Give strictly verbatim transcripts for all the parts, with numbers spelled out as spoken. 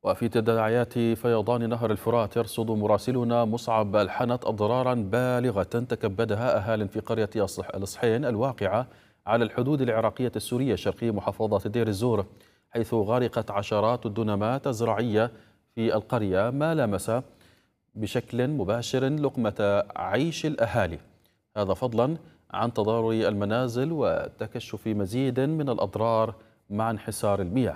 وفي تداعيات فيضان نهر الفرات يرصد مراسلنا مصعب الحنت أضرارا بالغة تكبدها أهال في قرية الصحين الواقعة على الحدود العراقية السورية شرقي محافظة دير الزور، حيث غرقت عشرات الدنمات الزراعية في القرية، ما لمس بشكل مباشر لقمة عيش الأهالي، هذا فضلا عن تضرر المنازل وتكشف مزيد من الأضرار مع انحسار المياه.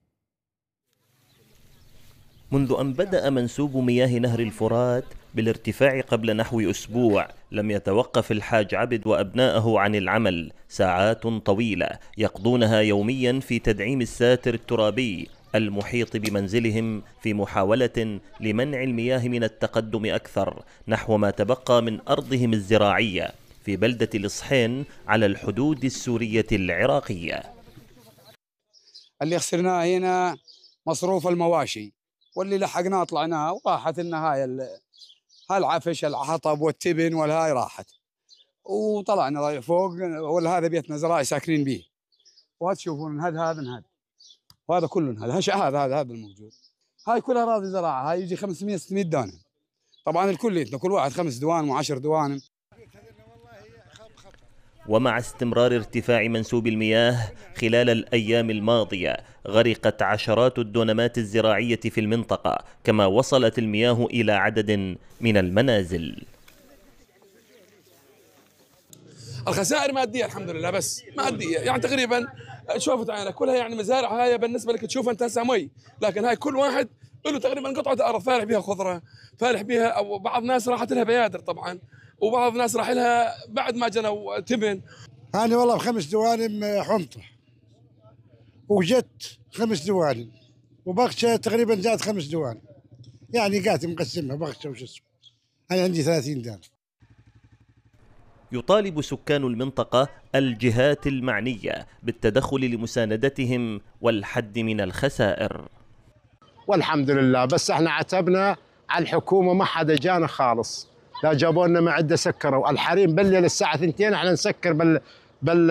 منذ أن بدأ منسوب مياه نهر الفرات بالارتفاع قبل نحو أسبوع لم يتوقف الحاج عبد وأبناءه عن العمل ساعات طويلة يقضونها يوميا في تدعيم الساتر الترابي المحيط بمنزلهم في محاولة لمنع المياه من التقدم أكثر نحو ما تبقى من أرضهم الزراعية في بلدة الصحين على الحدود السورية العراقية. اللي خسرناه هنا مصروف المواشي، واللي لحقناه طلعناه وراحت لنا هاي هالعفش الحطب والتبن والهاي راحت، وطلعنا فوق ولا هذا بيتنا زراعي ساكنين به، وهذا تشوفون هذا هذا هذا وهذا كله هذا هذا هذا هذا الموجود، هاي كلها اراضي زراعه، هاي يجي خمسمئة ستمئة دانم، طبعا الكل كل واحد خمس دوانم وعشر دوانم. ومع استمرار ارتفاع منسوب المياه خلال الأيام الماضية غرقت عشرات الدونمات الزراعية في المنطقة، كما وصلت المياه إلى عدد من المنازل. الخسائر مادية الحمد لله، بس مادية يعني تقريبا شوفت عينك كلها، يعني مزارع هاي بالنسبة لك تشوف أنت هسه مي، لكن هاي كل واحد له تقريبا قطعة أرض فالح بها خضرة، فالح بها، أو بعض الناس راحت لها بيادر طبعا، وبعض الناس راح لها بعد ما جنوا تبن. أنا والله بخمس دوانم حنطة وجت خمس دوانم وبغشة تقريبا زاد خمس دوانم، يعني قاعد مقسمها بغشة وش اسمه، أنا عندي ثلاثين دانم. يطالب سكان المنطقة الجهات المعنية بالتدخل لمساندتهم والحد من الخسائر. والحمد لله، بس احنا عتبنا على الحكومة ما حدا جانا خالص، لا جابوا لنا معدة سكروا الحريم بالليل الساعة اثنتين احنا نسكر بال بال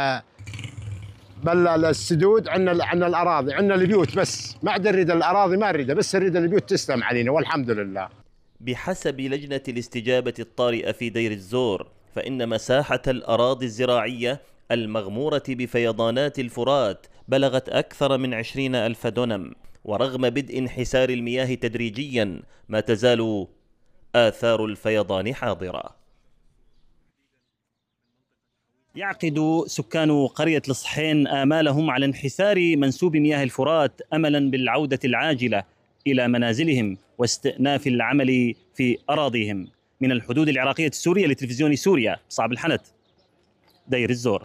بل السدود، عندنا عندنا الاراضي، عندنا البيوت، بس ما عاد نريد الاراضي، ما نريدها، بس نريد البيوت تسلم علينا والحمد لله. بحسب لجنة الاستجابة الطارئة في دير الزور، فإن مساحة الأراضي الزراعية المغمورة بفيضانات الفرات بلغت أكثر من عشرين ألف دونم، ورغم بدء انحسار المياه تدريجيا ما تزال آثار الفيضان حاضرة. يعقد سكان قرية الصحين آمالهم على انحسار منسوب مياه الفرات أملا بالعودة العاجلة إلى منازلهم واستئناف العمل في أراضيهم. من الحدود العراقية السورية لتلفزيون سوريا، مصعب الحنت، دير الزور.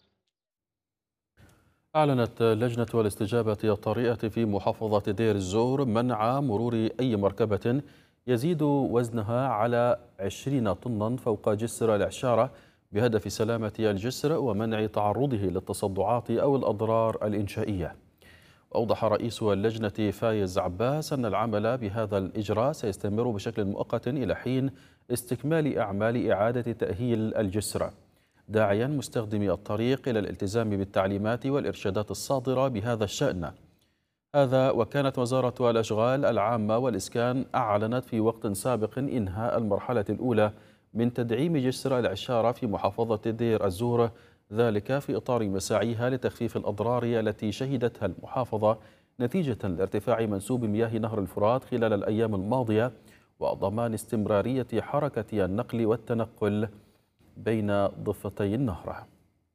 أعلنت لجنة الاستجابة الطارئة في محافظة دير الزور منع مرور أي مركبة يزيد وزنها على عشرين طنا فوق جسر الإعشارة بهدف سلامة الجسر ومنع تعرضه للتصدعات أو الأضرار الإنشائية. أوضح رئيس اللجنة فايز عباس أن العمل بهذا الإجراء سيستمر بشكل مؤقت إلى حين استكمال أعمال إعادة تأهيل الجسر، داعيا مستخدمي الطريق إلى الالتزام بالتعليمات والإرشادات الصادرة بهذا الشأن. هذا وكانت وزارة الأشغال العامة والإسكان أعلنت في وقت سابق إنهاء المرحلة الأولى من تدعيم جسر العشارة في محافظة دير الزور، ذلك في إطار مساعيها لتخفيف الأضرار التي شهدتها المحافظة نتيجة لارتفاع منسوب مياه نهر الفرات خلال الأيام الماضية، وضمان استمرارية حركة النقل والتنقل بين ضفتي النهر.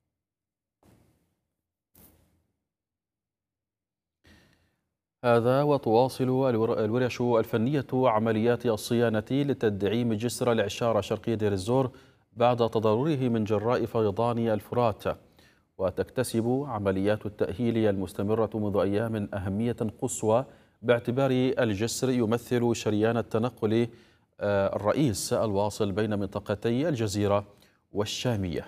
هذا وتواصل الورش الفنية عمليات الصيانة لتدعيم جسر الإعشارة شرقي دير الزور بعد تضرره من جراء فيضان الفرات، وتكتسب عمليات التأهيل المستمرة منذ أيام أهمية قصوى باعتبار الجسر يمثل شريان التنقل الرئيس الواصل بين منطقتي الجزيرة والشامية.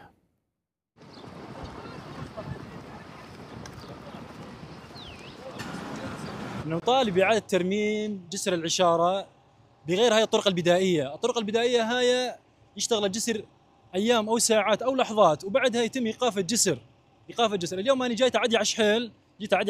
نطالب بإعادة ترميم جسر العشارة بغير هاي الطرق البدائية. الطرق البدائية هاي يشتغل الجسر أيام أو ساعات أو لحظات وبعدها يتم إيقاف الجسر. إيقاف الجسر اليوم أنا جاي تعدي على شحيل، جيت أعدي